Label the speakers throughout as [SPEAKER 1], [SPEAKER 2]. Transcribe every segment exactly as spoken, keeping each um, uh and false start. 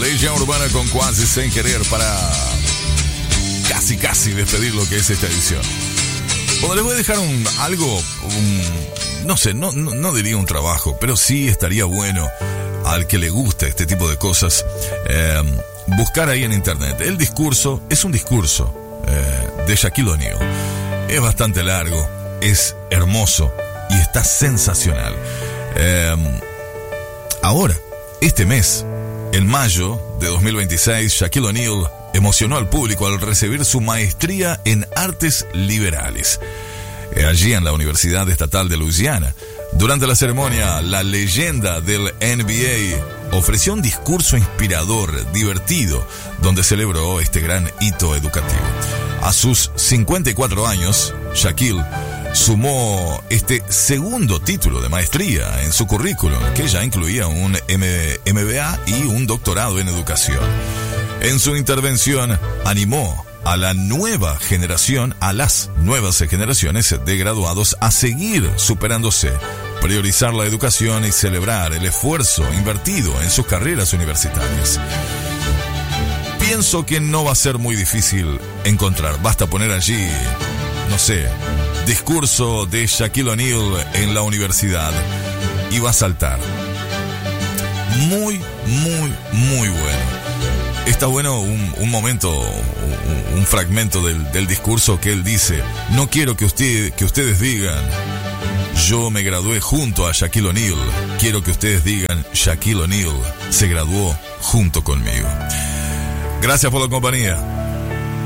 [SPEAKER 1] Legión Urbana con Quasi Sin Querer para casi casi despedir lo que es esta edición. Bueno, les voy a dejar un, algo, un, no sé, no, no, no diría un trabajo, pero sí estaría bueno al que le gusta este tipo de cosas, eh, buscar ahí en internet. El discurso es un discurso eh, de Shaquille O'Neal. Es bastante largo, es hermoso y está sensacional. Eh, ahora, este mes, en mayo de dos mil veintiséis, Shaquille O'Neal emocionó al público al recibir su maestría en artes liberales, allí en la Universidad Estatal de Louisiana. Durante la ceremonia, la leyenda del N B A ofreció un discurso inspirador, divertido, donde celebró este gran hito educativo. A sus cincuenta y cuatro años, Shaquille sumó este segundo título de maestría en su currículum, que ya incluía un M B A y un doctorado en educación. En su intervención, animó a la nueva generación, a las nuevas generaciones de graduados a seguir superándose, priorizar la educación y celebrar el esfuerzo invertido en sus carreras universitarias. Pienso que no va a ser muy difícil encontrar. Basta poner allí, no sé, discurso de Shaquille O'Neal en la universidad y va a saltar. Muy, muy, muy bueno. Está bueno un, un momento, un, un fragmento del, del discurso que él dice: no quiero que, usted, que ustedes digan yo me gradué junto a Shaquille O'Neal. Quiero que ustedes digan Shaquille O'Neal se graduó junto conmigo. Gracias por la compañía.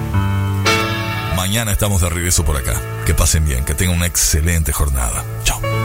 [SPEAKER 1] Mañana estamos de regreso por acá. Que pasen bien, que tengan una excelente jornada. Chao.